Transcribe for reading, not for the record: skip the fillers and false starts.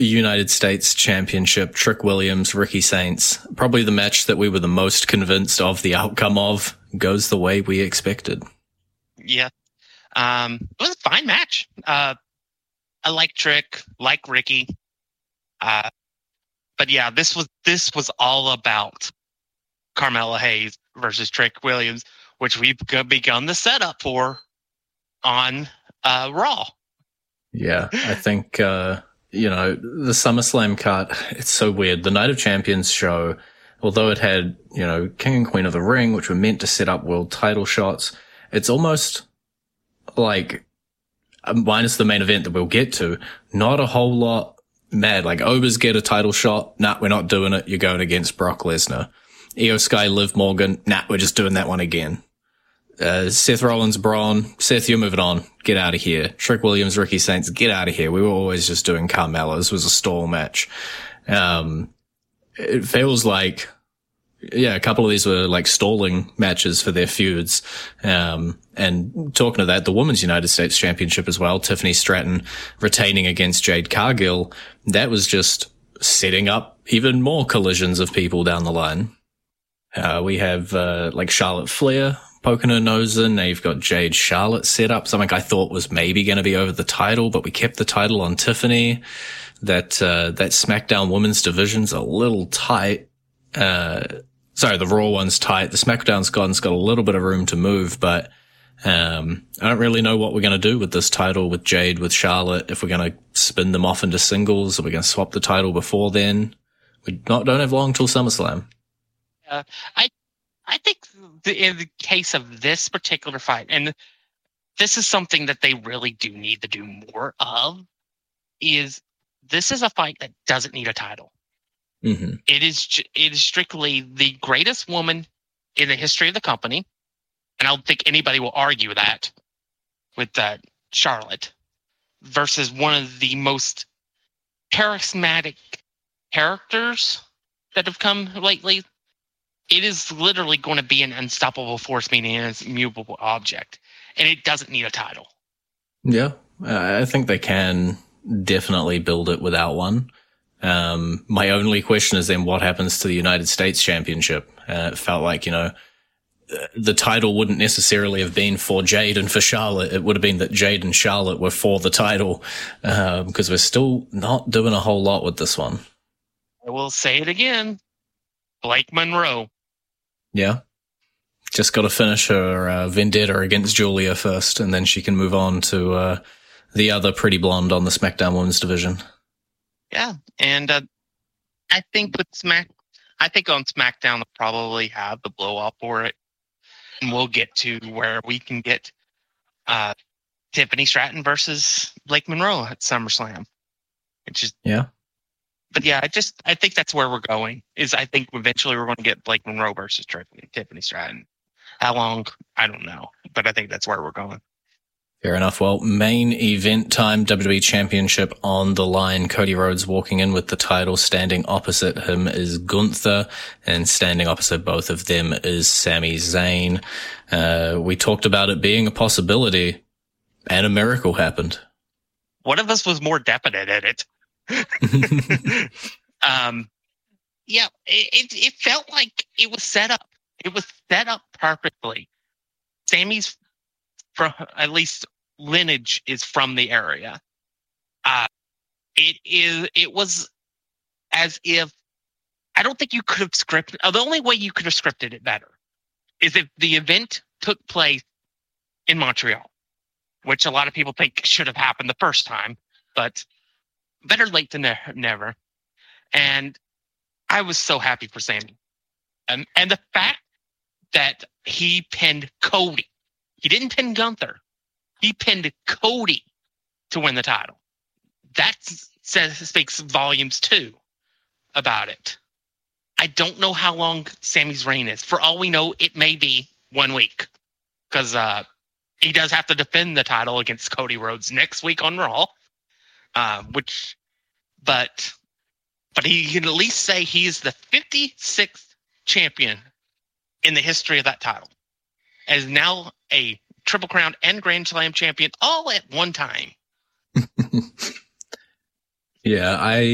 United States Championship, Trick Williams, Ricky Saints, probably the match that we were the most convinced of the outcome of, goes the way we expected. Yeah. It was a fine match. I like Trick, like Ricky. But yeah, this was all about Carmella Hayes versus Trick Williams, which we've begun the setup for on Raw. Yeah, I think, the SummerSlam card, it's so weird. The Night of Champions show, although it had, King and Queen of the Ring, which were meant to set up world title shots, it's almost like, minus the main event that we'll get to, not a whole lot mad. Like, Ober's get a title shot. Nah, we're not doing it. You're going against Brock Lesnar. Io Sky, Liv Morgan. Nah, we're just doing that one again. Seth Rollins, Braun. Seth, you're moving on. Get out of here. Trick Williams, Ricky Saints, get out of here. We were always just doing Carmella. This was a stall match. It feels like, a couple of these were like stalling matches for their feuds. And talking to that, the Women's United States Championship as well, Tiffany Stratton retaining against Jade Cargill, that was just setting up even more collisions of people down the line. We have, like Charlotte Flair poking her nose in. Now you've got Jade Charlotte set up, something I thought was maybe going to be over the title, but we kept the title on Tiffany. That SmackDown Women's division's a little tight. The Raw one's tight. The SmackDown's got a little bit of room to move, but I don't really know what we're going to do with this title, with Jade, with Charlotte. If we're going to spin them off into singles, are we going to swap the title before then? We don't have long till SummerSlam. I think in the case of this particular fight, and this is something that they really do need to do more of, is this is a fight that doesn't need a title. Mm-hmm. It is strictly the greatest woman in the history of the company, and I don't think anybody will argue that with Charlotte, versus one of the most charismatic characters that have come lately. It is literally going to be an unstoppable force, meaning an immutable object, and it doesn't need a title. Yeah, I think they can definitely build it without one. My only question is then what happens to the United States Championship? It felt like, the title wouldn't necessarily have been for Jade and for Charlotte. It would have been that Jade and Charlotte were for the title, because we're still not doing a whole lot with this one. I will say it again. Blake Monroe. Yeah. Just got to finish her vendetta against Julia first, and then she can move on to the other pretty blonde on the SmackDown Women's division. Yeah, and I think on SmackDown they'll probably have the blow off for it, and we'll get to where we can get Tiffany Stratton versus Blake Monroe at SummerSlam. But yeah, I think that's where we're going. I think eventually we're going to get Blake Monroe versus Tiffany Stratton. How long? I don't know, but I think that's where we're going. Fair enough. Well, main event time, WWE Championship on the line. Cody Rhodes walking in with the title. Standing opposite him is Gunther, and standing opposite both of them is Sami Zayn. We talked about it being a possibility, and a miracle happened. One of us was more definite at it. It felt like it was set up. It was set up perfectly. Sammy's, from at least lineage, is from the area. It was as if, I don't think you could have scripted. The only way you could have scripted it better is if the event took place in Montreal, which a lot of people think should have happened the first time, but better late than never. And I was so happy for Sammy. And the fact that he pinned Cody. He didn't pin Gunther. He pinned Cody to win the title. That speaks volumes too about it. I don't know how long Sammy's reign is. For all we know, it may be 1 week. Because he does have to defend the title against Cody Rhodes next week on Raw. But he can at least say he's the 56th champion in the history of that title. As now a Triple Crown and Grand Slam champion all at one time. Yeah,